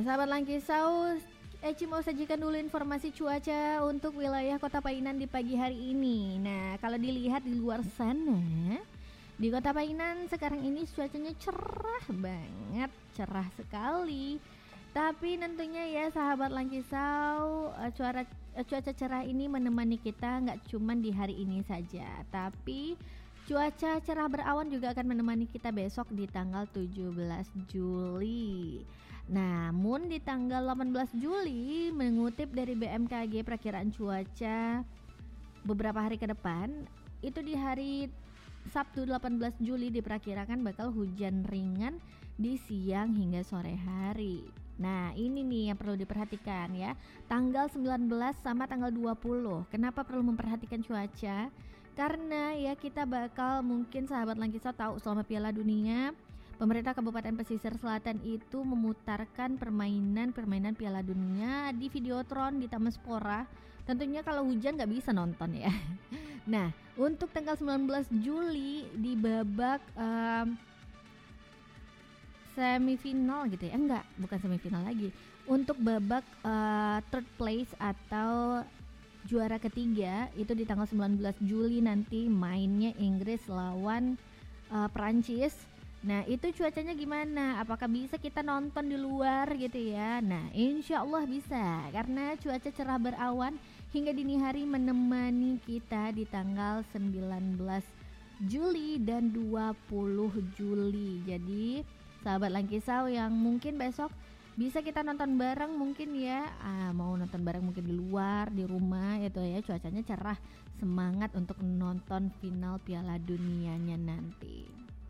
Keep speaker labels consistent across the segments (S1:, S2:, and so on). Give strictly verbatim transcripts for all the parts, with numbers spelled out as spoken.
S1: sahabat Langkisau, Eci mau sajikan dulu informasi cuaca untuk wilayah Kota Painan di pagi hari ini. Nah, kalau dilihat di luar sana, di Kota Painan sekarang ini cuacanya cerah banget, cerah sekali. Tapi tentunya ya sahabat Langkisau, cuaca cuaca cerah ini menemani kita nggak cuma di hari ini saja, tapi cuaca cerah berawan juga akan menemani kita besok di tanggal tujuh belas Juli. Namun di tanggal delapan belas Juli, mengutip dari B M K G perakiraan cuaca beberapa hari ke depan, itu di hari Sabtu delapan belas Juli diperkirakan bakal hujan ringan di siang hingga sore hari. Nah, ini nih yang perlu diperhatikan ya. Tanggal sembilan belas sama tanggal dua puluh. Kenapa perlu memperhatikan cuaca? Karena ya kita bakal, mungkin sahabat Langkisau tahu, selama Piala Dunia pemerintah Kabupaten Pesisir Selatan itu memutarkan permainan-permainan Piala Dunia di Videotron di Taman Spora. Tentunya kalau hujan nggak bisa nonton ya. Nah, untuk tanggal sembilan belas Juli di babak um, semifinal gitu ya, enggak, bukan semifinal lagi. Untuk babak uh, third place atau juara ketiga itu di tanggal sembilan belas Juli nanti mainnya Inggris lawan uh, Perancis. Nah, itu cuacanya gimana? Apakah bisa kita nonton di luar gitu ya? Nah, insya Allah bisa, karena cuaca cerah berawan hingga dini hari menemani kita di tanggal sembilan belas Juli dan dua puluh Juli. Jadi sahabat Langkisau yang mungkin besok bisa kita nonton bareng mungkin ya, ah, mau nonton bareng mungkin di luar, di rumah itu ya, cuacanya cerah, semangat untuk nonton final Piala Dunianya nanti.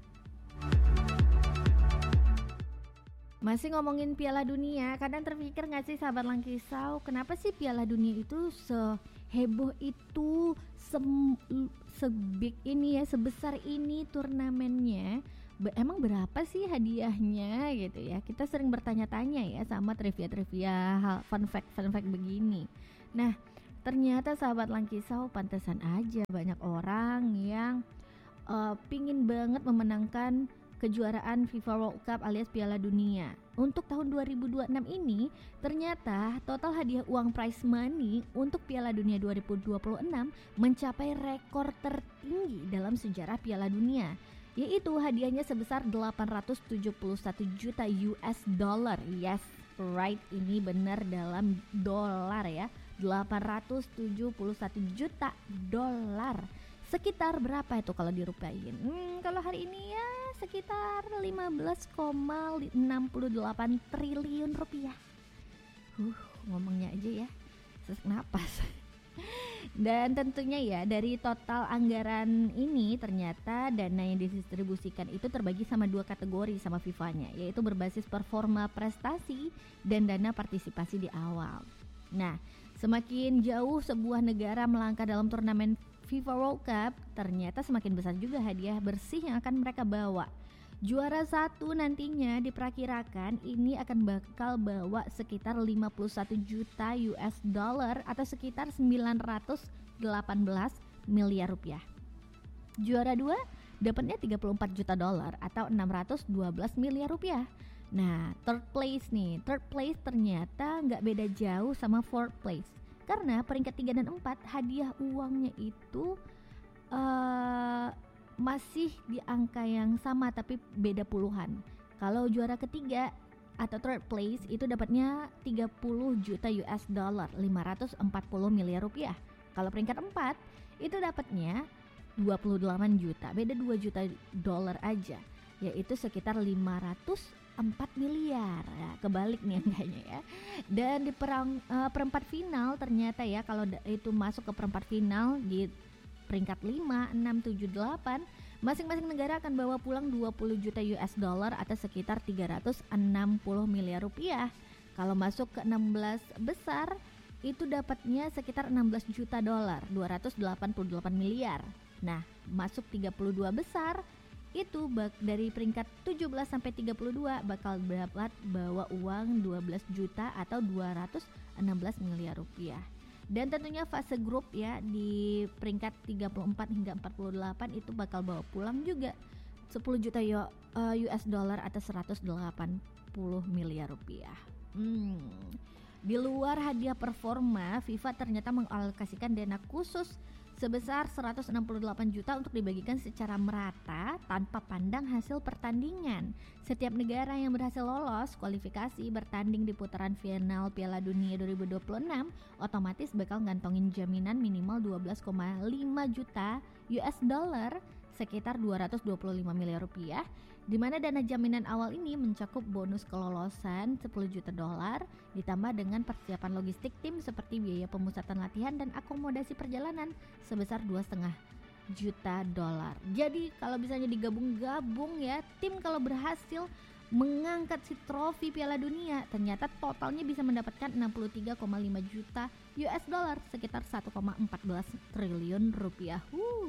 S1: Masih ngomongin Piala Dunia, kadang terpikir gak sih sahabat Langkisau, kenapa sih Piala Dunia itu seheboh itu, se- sebig ini ya, sebesar ini turnamennya? Be- emang berapa sih hadiahnya gitu ya? Kita sering bertanya-tanya ya sama trivia-trivia hal fun fact fun fact begini. Nah, ternyata sahabat Langkisau, pantesan aja banyak orang yang uh, pingin banget memenangkan kejuaraan FIFA World Cup alias Piala Dunia. Untuk tahun dua ribu dua puluh enam ini, ternyata total hadiah uang prize money untuk Piala Dunia dua ribu dua puluh enam mencapai rekor tertinggi dalam sejarah Piala Dunia, yaitu hadiahnya sebesar delapan ratus tujuh puluh satu juta U S dollar. Yes, right, ini benar dalam dolar ya. delapan ratus tujuh puluh satu juta dolar. Sekitar berapa itu kalau dirupiahin? Hmm, kalau hari ini ya sekitar lima belas koma enam delapan triliun rupiah. Huh, ngomongnya aja ya, sesak napas. Dan tentunya ya dari total anggaran ini ternyata dana yang didistribusikan itu terbagi sama dua kategori sama FIFA-nya, yaitu berbasis performa prestasi dan dana partisipasi di awal. Nah, semakin jauh sebuah negara melangkah dalam turnamen FIFA World Cup, ternyata semakin besar juga hadiah bersih yang akan mereka bawa. Juara satu nantinya diperkirakan ini akan bakal bawa sekitar lima puluh satu juta U S dollar atau sekitar sembilan ratus delapan belas miliar rupiah. Juara dua dapatnya tiga puluh empat juta dolar atau enam ratus dua belas miliar rupiah. Nah, third place nih, third place ternyata nggak beda jauh sama fourth place. Karena peringkat tiga dan empat hadiah uangnya itu uh, masih di angka yang sama tapi beda puluhan. Kalau juara ketiga atau third place itu dapatnya tiga puluh juta U S dollar, lima ratus empat puluh miliar rupiah. Kalau peringkat empat itu dapatnya dua puluh delapan juta, beda dua juta dolar aja, yaitu sekitar lima ratus empat miliar. Ya, kebalik nih angkanya ya. Dan di perang, uh, perempat final ternyata ya, kalau da- itu masuk ke perempat final di peringkat lima, enam, tujuh, delapan, masing-masing negara akan bawa pulang dua puluh juta U S dollar atau sekitar tiga ratus enam puluh miliar rupiah. Kalau masuk ke enam belas besar itu dapatnya sekitar enam belas juta dolar, dua ratus delapan puluh delapan miliar. Nah, masuk tiga puluh dua besar itu bak dari peringkat tujuh belas sampai tiga puluh dua bakal dapat bawa uang dua belas juta atau dua ratus enam belas miliar rupiah. Dan tentunya fase grup ya di peringkat tiga puluh empat hingga empat puluh delapan itu bakal bawa pulang juga sepuluh juta U S dollar atau seratus delapan puluh miliar rupiah. Hmm. Di luar hadiah performa, FIFA ternyata mengalokasikan dana khusus sebesar seratus enam puluh delapan juta untuk dibagikan secara merata tanpa pandang hasil pertandingan. Setiap negara yang berhasil lolos kualifikasi bertanding di putaran final Piala Dunia dua ribu dua puluh enam otomatis bakal ngantongin jaminan minimal dua belas koma lima juta U S dollar, sekitar dua ratus dua puluh lima miliar rupiah, di mana dana jaminan awal ini mencakup bonus kelolosan sepuluh juta dolar ditambah dengan persiapan logistik tim seperti biaya pemusatan latihan dan akomodasi perjalanan sebesar dua koma lima juta dolar. Jadi kalau misalnya digabung-gabung ya, tim kalau berhasil mengangkat si trofi Piala Dunia ternyata totalnya bisa mendapatkan enam puluh tiga koma lima juta U S dollar, sekitar satu koma satu empat triliun rupiah. Huh.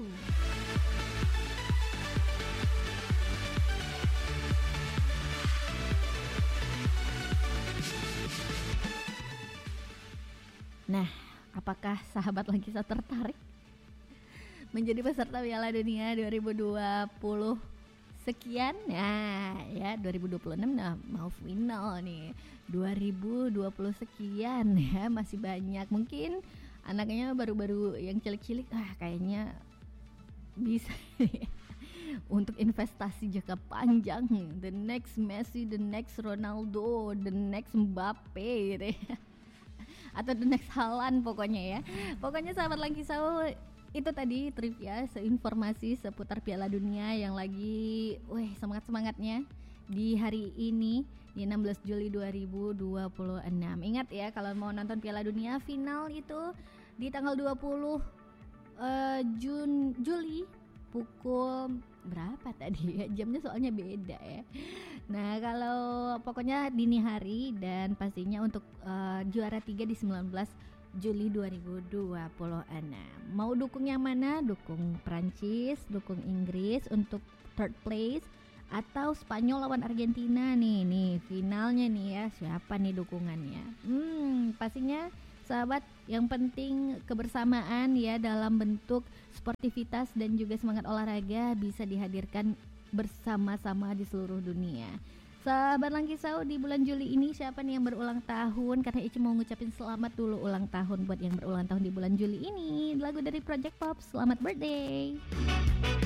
S1: Nah, apakah sahabat Langkisa tertarik menjadi peserta Piala Dunia dua ribu dua puluh sekian? Nah, ya dua ribu dua puluh enam nah mau final nih. dua ribu dua puluh sekian ya, masih banyak. Mungkin anaknya baru-baru yang cilik-cilik, ah kayaknya bisa untuk investasi jangka panjang. The next Messi, the next Ronaldo, the next Mbappe gitu ya. Atau the next Haaland pokoknya ya. Pokoknya sahabat Langkisau, itu tadi trivia seinformasi seputar Piala Dunia yang lagi weh semangat-semangatnya di hari ini di enam belas Juli dua ribu dua puluh enam. Ingat ya, kalau mau nonton Piala Dunia final itu di tanggal dua puluh uh, Jun Juli pukul berapa tadi ya, jamnya soalnya beda ya. Nah kalau pokoknya dini hari dan pastinya untuk uh, juara tiga di sembilan belas Juli dua ribu dua puluh enam. Mau dukung yang mana? Dukung Prancis, dukung Inggris untuk third place, atau Spanyol lawan Argentina nih, nih finalnya nih ya, siapa nih dukungannya? Hmm pastinya sahabat, yang penting kebersamaan ya dalam bentuk sportivitas dan juga semangat olahraga bisa dihadirkan bersama-sama di seluruh dunia. Sahabat Langkisau, di bulan Juli ini siapa nih yang berulang tahun? Karena Ici mau ngucapin selamat dulu ulang tahun buat yang berulang tahun di bulan Juli ini. Lagu dari Project Pop, selamat birthday.